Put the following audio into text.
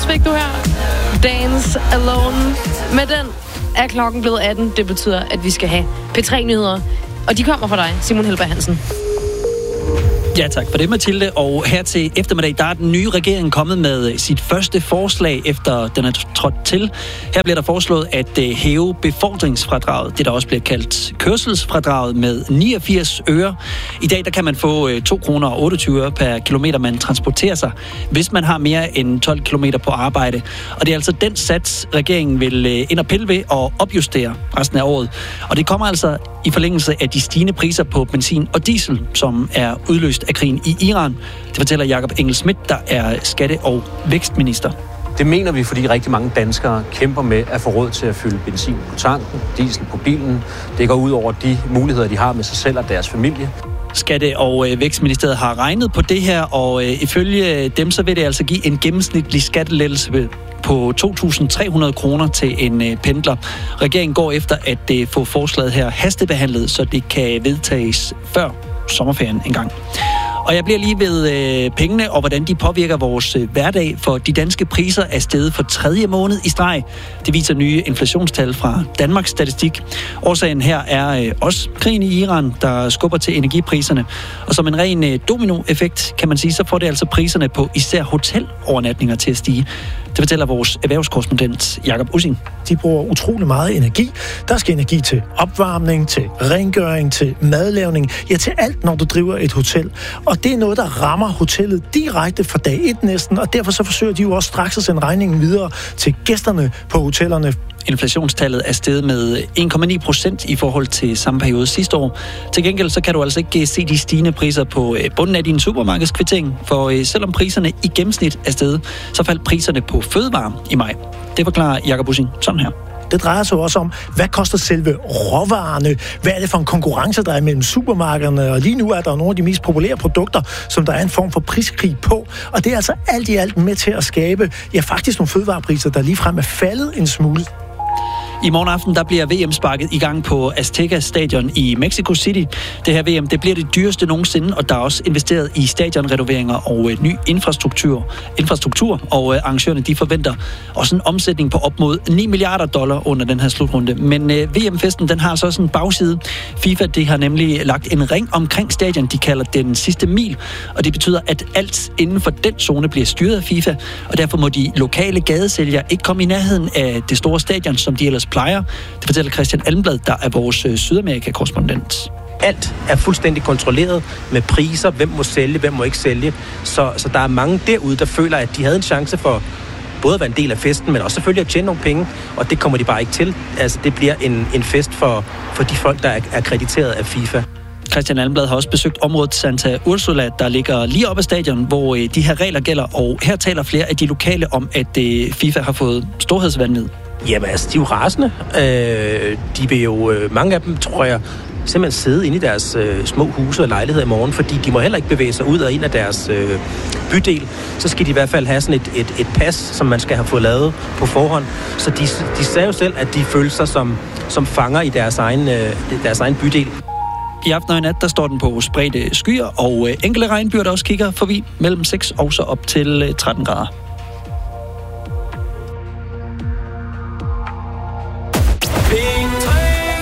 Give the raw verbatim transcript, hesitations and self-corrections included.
fik du her. Dance Alone. Med den er klokken blevet atten. Det betyder, at vi skal have P tre-nyheder. Og de kommer fra dig, Simon Helberg Hansen. Ja, tak for det, Mathilde. Og her til eftermiddag, der er den nye regering kommet med sit første forslag, efter den er trådt til. Her bliver der foreslået at hæve befordringsfradraget, det der også bliver kaldt kørselsfradraget, med niogfirs øre. I dag der kan man få to kroner og otteogtyve øre per kilometer, man transporterer sig, hvis man har mere end tolv kilometer på arbejde. Og det er altså den sats, regeringen vil ind og pille ved og opjustere resten af året. Og det kommer altså i forlængelse af de stigende priser på benzin og diesel, som er udløst af krigen i Iran. Det fortæller Jakob Engel-Schmidt, der er skatte- og vækstminister. Det mener vi, fordi rigtig mange danskere kæmper med at få råd til at fylde benzin på tanken, diesel på bilen. Det går ud over de muligheder, de har med sig selv og deres familie. Skatte- og Vækstministeriet har regnet på det her, og øh, ifølge dem så vil det altså give en gennemsnitlig skattelettelse på to tusind tre hundrede kroner til en øh, pendler. Regeringen går efter at øh, få forslaget her hastebehandlet, så det kan vedtages før sommerferien engang. Og jeg bliver lige ved øh, pengene og hvordan de påvirker vores øh, hverdag, for de danske priser er steget for tredje måned i streg. Det viser nye inflationstal fra Danmarks Statistik. Årsagen her er øh, også krigen i Iran, der skubber til energipriserne. Og som en ren øh, dominoeffekt, kan man sige, så får det altså priserne på især hotelovernatninger til at stige. Det fortæller vores erhvervskorrespondent Jakob Ussing. De bruger utrolig meget energi. Der skal energi til opvarmning, til rengøring, til madlavning, ja til alt, når du driver et hotel. Og det er noget, der rammer hotellet direkte fra dag et næsten, og derfor så forsøger de jo også straks at sende regningen videre til gæsterne på hotellerne. Inflationstallet er steget med en komma ni procent i forhold til samme periode sidste år. Til gengæld så kan du altså ikke se de stigende priser på bunden af din supermarkedskvittering, for selvom priserne i gennemsnit er steget, så faldt priserne på fødevarer i maj. Det forklarer Jakob Ussing sådan her. Det drejer sig også om, hvad koster selve råvarerne? Hvad er det for en konkurrence, der er mellem supermarkederne? Og lige nu er der nogle af de mest populære produkter, som der er en form for priskrig på. Og det er altså alt i alt med til at skabe, ja faktisk nogle fødevarepriser, der ligefrem er faldet en smule. I morgen aften der bliver V M-sparket i gang på Azteca Stadion i Mexico City. Det her V M det bliver det dyreste nogensinde, og der er også investeret i stadionrenoveringer og øh, ny infrastruktur. infrastruktur og øh, arrangørerne de forventer også en omsætning på op mod ni milliarder dollar under den her slutrunde. Men øh, V M-festen den har altså også en bagside. FIFA det har nemlig lagt en ring omkring stadion, de kalder den sidste mil, og det betyder, at alt inden for den zone bliver styret af FIFA, og derfor må de lokale gadesælgere ikke komme i nærheden af det store stadion, som de ellers plejer. Det fortæller Christian Almblad, der er vores Sydamerika-korrespondent. Alt er fuldstændig kontrolleret med priser, hvem må sælge, hvem må ikke sælge. Så, så der er mange derude, der føler, at de havde en chance for både at være en del af festen, men også selvfølgelig at tjene nogle penge, og det kommer de bare ikke til. Altså, det bliver en, en fest for, for de folk, der er akkrediteret af FIFA. Christian Almblad har også besøgt området Santa Ursula, der ligger lige op ad stadion, hvor de her regler gælder, og her taler flere af de lokale om, at FIFA har fået storhedsvanvid. Jamen altså, de er jo rasende. Øh, de vil jo, mange af dem, tror jeg, simpelthen sidde inde i deres øh, små huse og lejligheder i morgen, fordi de må heller ikke bevæge sig ud af en af deres øh, bydel. Så skal de i hvert fald have sådan et, et, et pas, som man skal have fået lavet på forhånd. Så de, de sagde jo selv, at de føler sig som, som fanger i deres egen, øh, deres egen bydel. I aften og i nat, der står den på spredte skyer, og enkelte regnbyger, der også kigger forbi mellem seks og så op til tretten grader.